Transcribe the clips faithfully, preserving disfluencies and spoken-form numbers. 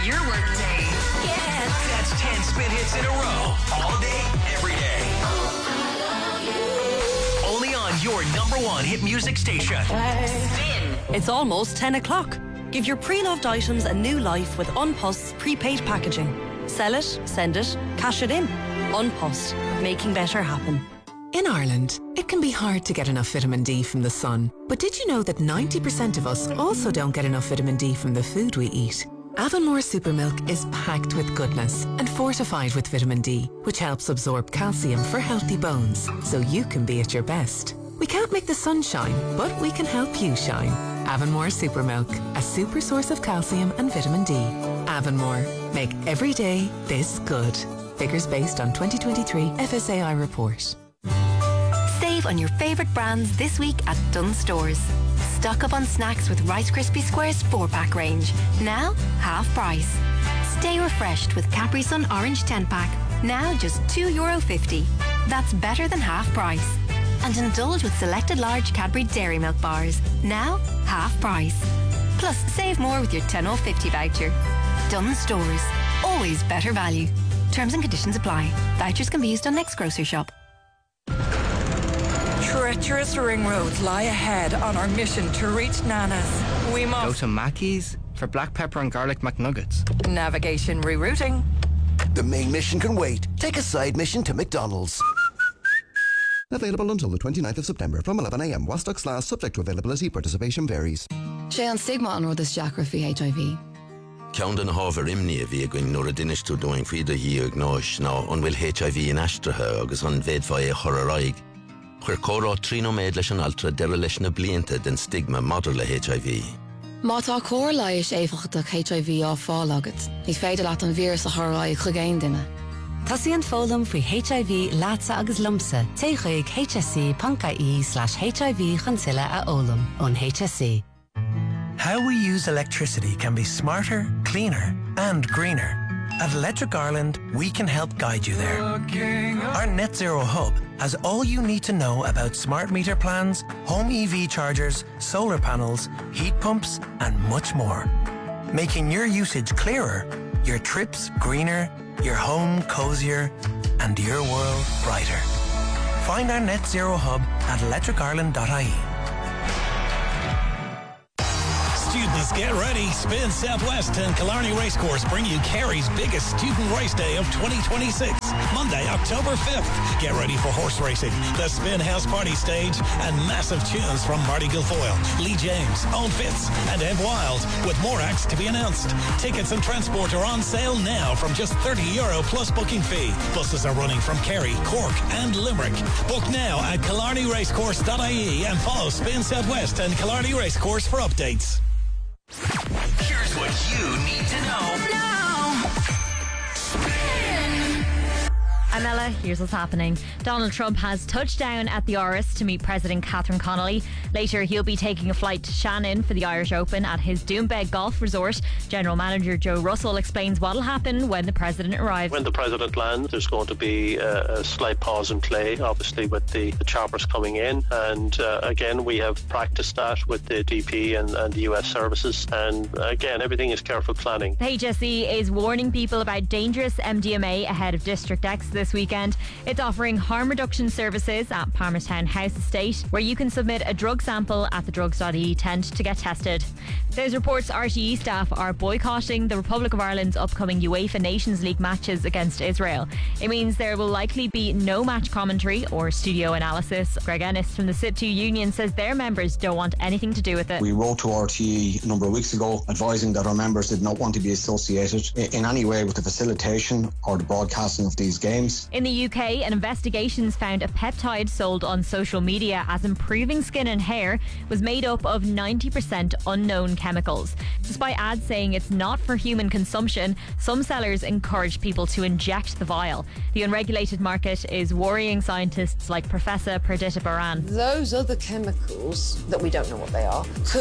your workday. Yeah. That's ten spin hits in a row. All day, every day. Only on your number one hit music station. Spin. It's almost ten o'clock. Give your pre-loved items a new life with Unpost's prepaid packaging. Sell it, send it, cash it in. Unpost, making better happen. In Ireland, it can be hard to get enough vitamin D from the sun. But did you know that ninety percent of us also don't get enough vitamin D from the food we eat? Avonmore Supermilk is packed with goodness and fortified with vitamin D, which helps absorb calcium for healthy bones, so you can be at your best. We can't make the sun shine, but we can help you shine. Avonmore Supermilk, a super source of calcium and vitamin D. Avonmore, make every day this good. Figures based on twenty twenty-three F S A I report. Save on your favourite brands this week at Dunnes Stores. Stock up on snacks with Rice Krispie Squares four pack range. Now, half price. Stay refreshed with Capri Sun Orange ten pack. Now just two euro fifty. That's better than half price. And indulge with selected large Cadbury Dairy Milk bars. Now, half price. Plus, save more with your ten or fifty voucher. Dunnes Stores. Always better value. Terms and conditions apply. Vouchers can be used on next grocery shop. Treacherous ring roads lie ahead on our mission to reach Nana's. We Go must... to Mackey's for black pepper and garlic McNuggets. Navigation rerouting. The main mission can wait. Take a side mission to McDonald's. Available until the twenty-ninth of September from eleven a m. Wastock Slash, subject to availability. Participation varies. Sé an stigma an rud is deacra faoi H I V. Ceann den hábhar imní a bhí going nuair a duine doing faoi do dhí ag náis ná an bhfuil H I V in aistrithe agus an bhéadfá é chur araig. Chuir córá trínoméid leis an altra deire leis na blianta den stigma madidir le H I V. Má tá cóir leiis éifeachtach H I V á fáil agat, ní féidir leat an vírus a chorráid chugéin duine. Tásíonn fólam faoi H I V lása agus lumsa té chuig H S C dot I E slash H I V chansile a ólam on H S C. How we use electricity can be smarter, cleaner and greener. At Electric Ireland, we can help guide you there. Our Net Zero Hub has all you need to know about smart meter plans, home E V chargers, solar panels, heat pumps and much more. Making your usage clearer, your trips greener, your home cozier and your world brighter. Find our Net Zero Hub at electric ireland dot I E. Students, get ready. Spin Southwest and Killarney Racecourse bring you Kerry's biggest student race day of twenty twenty-six. Monday, October fifth. Get ready for horse racing, the Spin House Party stage, and massive tunes from Marty Guilfoyle, Lee James, Owen Fitz, and Ed Wild, with more acts to be announced. Tickets and transport are on sale now from just thirty euro plus booking fee. Buses are running from Kerry, Cork, and Limerick. Book now at killarney racecourse dot I E and follow Spin Southwest and Killarney Racecourse for updates. Here's what you need to know now. Spin. I'm Ella. Here's what's happening. Donald Trump has touched down at the Áras to meet President Catherine Connolly. Later, he'll be taking a flight to Shannon for the Irish Open at his Doombeg Golf Resort. General Manager Joe Russell explains what'll happen when the President arrives. When the President lands, there's going to be a, a slight pause in play, obviously, with the, the choppers coming in. And uh, again, we have practiced that with the D P and, and the U S services. And again, everything is careful planning. The H S E is warning people about dangerous M D M A ahead of District X this weekend. It's offering harm reduction services at Palmerstown House Estate, where you can submit a drug sample at the drugs dot I E tent to get tested. There's reports R T E staff are boycotting the Republic of Ireland's upcoming UEFA Nations League matches against Israel. It means there will likely be no match commentary or studio analysis. Greg Ennis from the S I T two union says their members don't want anything to do with it. We wrote to R T E a number of weeks ago advising that our members did not want to be associated in any way with the facilitation or the broadcasting of these games. In the U K, an investigation's found a peptide sold on social media as improving skin and hair was made up of ninety percent unknown chemicals. Despite ads saying it's not for human consumption, some sellers encourage people to inject the vial. The unregulated market is worrying scientists like Professor Perdita Baran. Those other chemicals that we don't know what they are could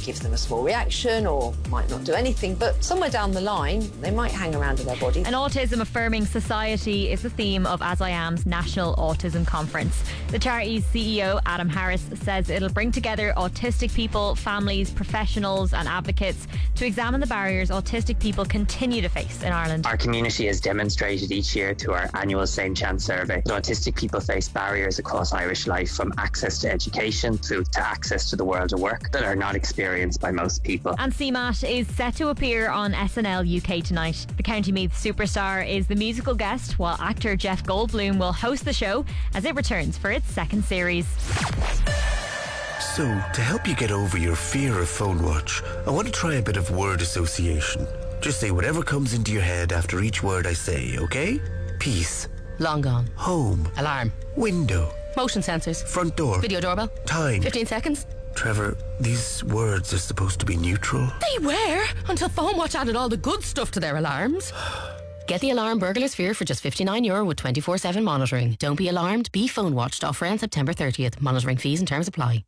gives them a small reaction or might not do anything, but somewhere down the line they might hang around in their body. An autism-affirming society is the theme of As I Am's National Autism Conference. The charity's C E O, Adam Harris, says it'll bring together autistic people, families, professionals and advocates to examine the barriers autistic people continue to face in Ireland. Our community has demonstrated each year through our annual Saint Chance survey that autistic people face barriers across Irish life, from access to education through to access to the world of work, that are not experienced by most people. And C MAT is set to appear on S N L U K tonight. The County Meath superstar is the musical guest, while actor Jeff Goldblum will host the show as it returns for its second series. So, to help you get over your fear of phone watch, I want to try a bit of word association. Just say whatever comes into your head after each word I say, okay? Peace. Long gone. Home. Alarm. Window. Motion sensors. Front door. Video doorbell. Time. fifteen seconds. Trevor, these words are supposed to be neutral. They were, until Phone Watch added all the good stuff to their alarms. Get the alarm Burglar Sphere for just fifty-nine euro with twenty-four seven monitoring. Don't be alarmed, be phone watched. Offer ends September thirtieth. Monitoring fees and terms apply.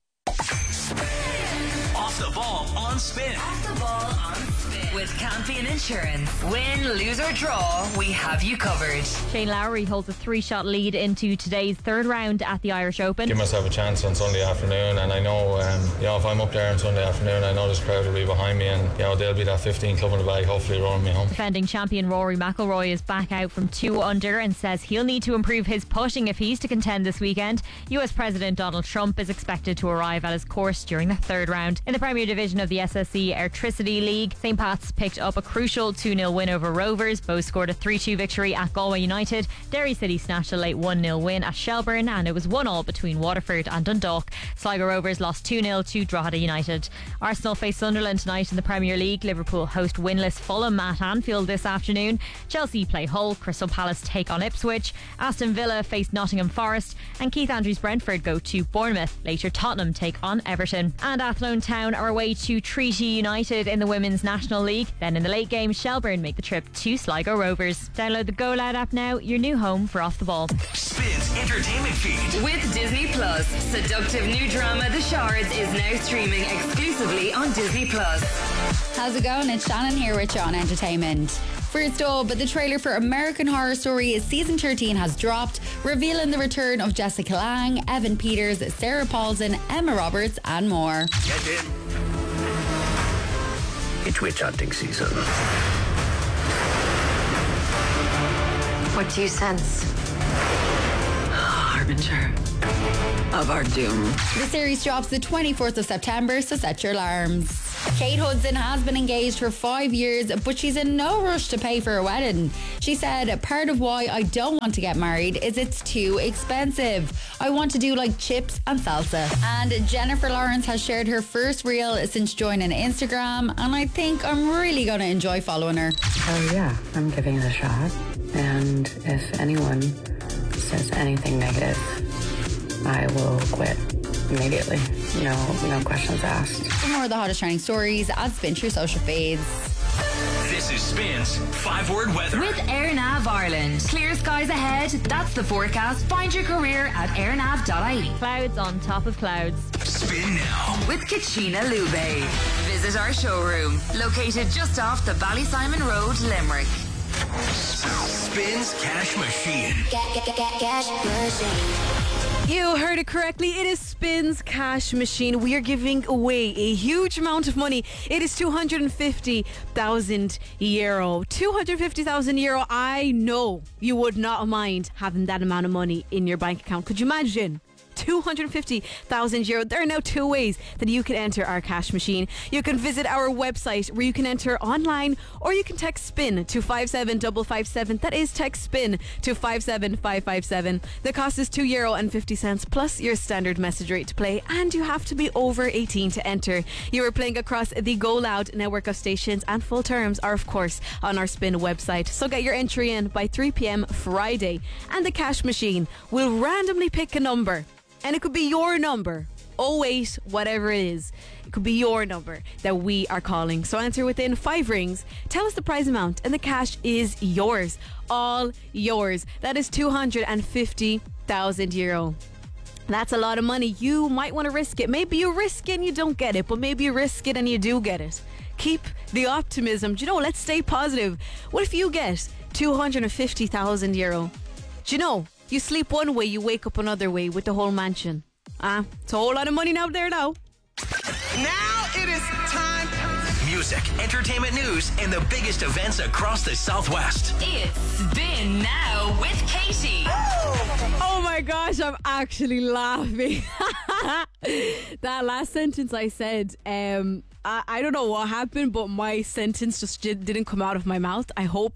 Off the ball on Spin. Off the ball on Spin. With Campion Insurance. Win, lose or draw, we have you covered. Shane Lowry holds a three-shot lead into today's third round at the Irish Open. Give myself a chance on Sunday afternoon, and I know, um, you know, if I'm up there on Sunday afternoon, I know this crowd will be behind me, and you know they'll be that fifteen club in the bag, hopefully rolling me home. Defending champion Rory McIlroy is back out from two under and says he'll need to improve his putting if he's to contend this weekend. U S President Donald Trump is expected to arrive at his course during the third round. In the Premier Division of the S S E Airtricity League, St Pat's picked up a crucial two nil win over Rovers. Bow scored a three two victory at Galway United. Derry City snatched a late one nil win at Shelburne, and it was one all between Waterford and Dundalk. Sligo Rovers lost two nil to Drogheda United. Arsenal face Sunderland tonight in the Premier League. Liverpool host winless Fulham at Anfield this afternoon. Chelsea play Hull. Crystal Palace take on Ipswich. Aston Villa face Nottingham Forest, and Keith Andrews Brentford go to Bournemouth. Later Tottenham take on Everton. And Athlone Town are away to Treaty United in the Women's National League. Then in the late game, Shelburne make the trip to Sligo Rovers. Download the Go Loud app now, your new home for Off the Ball. Spins entertainment feed. With Disney Plus, seductive new drama The Shards is now streaming exclusively on Disney Plus. How's it going? It's Shannon here with you on Entertainment. First up, the trailer for American Horror Story season thirteen has dropped, revealing the return of Jessica Lange, Evan Peters, Sarah Paulson, Emma Roberts and more. Get in. It's witch hunting season. What do you sense? Harbinger of our doom. The series drops the twenty-fourth of September, so set your alarms. Kate Hudson has been engaged for five years, but she's in no rush to pay for a wedding. She said, part of why I don't want to get married is it's too expensive. I want to do like chips and salsa. And Jennifer Lawrence has shared her first reel since joining Instagram, and I think I'm really going to enjoy following her. Oh yeah, I'm giving it a shot. And if anyone says anything negative, I will quit immediately. No, no questions asked. For more of the hottest trending stories, add Spin to your social feeds. This is Spin's five-word weather. With AirNav Ireland. Clear skies ahead. That's the forecast. Find your career at airnav dot I E. Clouds on top of clouds. Spin now. With Kachina Lube. Visit our showroom, located just off the Ballysimon Road, Limerick. Spin's Cash Machine. Get, get, get, get, cash machine. You heard it correctly. It is Spin's Cash Machine. We are giving away a huge amount of money. It is two hundred fifty thousand euro. two hundred fifty thousand euro. I know you would not mind having that amount of money in your bank account. Could you imagine? two hundred fifty thousand euro. There are now two ways that you can enter our cash machine. You can visit our website where you can enter online, or you can text SPIN to five seven five five seven. That is text SPIN to five seven five five seven. The cost is two euro and fifty cents plus your standard message rate to play, and you have to be over eighteen to enter. You are playing across the Go Loud network of stations, and full terms are of course on our SPIN website. So get your entry in by three p.m. Friday, and the cash machine will randomly pick a number. And it could be your number, oh eight, whatever it is. It could be your number that we are calling. So answer within five rings, tell us the prize amount, and the cash is yours. All yours. That is two hundred fifty thousand euro. That's a lot of money. You might want to risk it. Maybe you risk it and you don't get it, but maybe you risk it and you do get it. Keep the optimism. Do you know, let's stay positive. What if you get two hundred fifty thousand euro? Do you know, you sleep one way, you wake up another way with the whole mansion. Ah, uh, it's a whole lot of money out there now. Now it is time. Music, entertainment news, and the biggest events across the Southwest. It's Spin Now with Katie. Oh my gosh, I'm actually laughing. That last sentence I said, um, I, I don't know what happened, but my sentence just didn't come out of my mouth. I hope...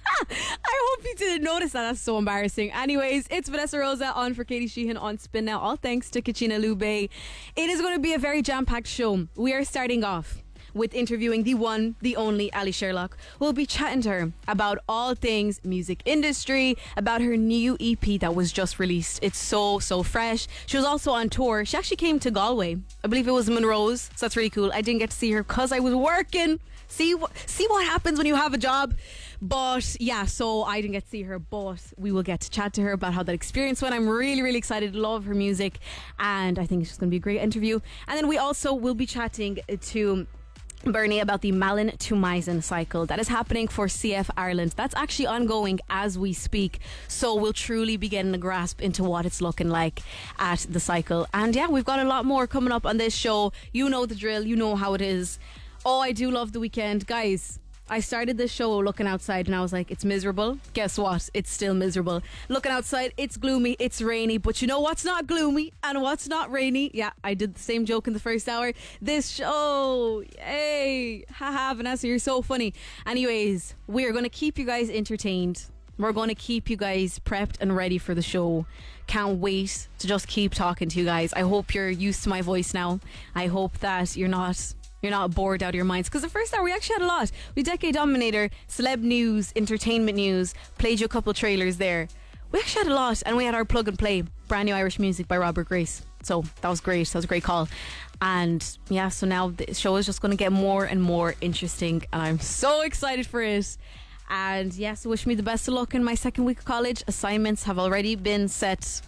I hope you didn't notice that. That's so embarrassing. Anyways, it's Vanessa Rosa on for Katie Sheehan on Spin Now. All thanks to Kachina Lube. It is going to be a very jam-packed show. We are starting off with interviewing the one, the only Ali Sherlock. We'll be chatting to her about all things music industry, about her new E P that was just released. It's so, so fresh. She was also on tour. She actually came to Galway. I believe it was Monroe's, so that's really cool. I didn't get to see her because I was working. See, see what happens when you have a job. But yeah, so I didn't get to see her, but we will get to chat to her about how that experience went. I'm really, really excited. Love her music, and I think it's just going to be a great interview. And then we also will be chatting to Bernie about the Malin to Meissen cycle that is happening for C F Ireland. That's actually ongoing as we speak, so we'll truly be getting a grasp into what it's looking like at the cycle. And yeah, we've got a lot more coming up on this show. You know the drill, you know how it is. Oh, I do love the weekend, guys. I started this show looking outside and I was like, it's miserable. Guess what? It's still miserable. Looking outside, it's gloomy, it's rainy. But you know what's not gloomy and what's not rainy? Yeah, I did the same joke in the first hour. This show, yay. Haha, Vanessa, you're so funny. Anyways, we're going to keep you guys entertained. We're going to keep you guys prepped and ready for the show. Can't wait to just keep talking to you guys. I hope you're used to my voice now. I hope that you're not... You're not bored out of your minds, because the first hour we actually had a lot. We Decade Dominator, celeb news, entertainment news, played you a couple trailers there. We actually had a lot, and we had our plug and play, brand new Irish music by Robert Grace. So that was great. That was a great call. And yeah, so now the show is just going to get more and more interesting, and I'm so excited for it. And yes, yeah, so wish me the best of luck in my second week of college. Assignments have already been set.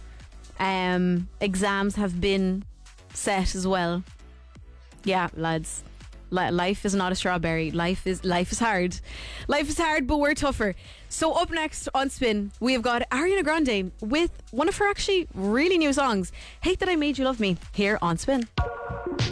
Um, exams have been set as well. Yeah, lads, life is not a strawberry. Life is life is hard. Life is hard, but we're tougher. So up next on Spin, we have got Ariana Grande with one of her actually really new songs, Hate That I Made You Love Me, here on Spin.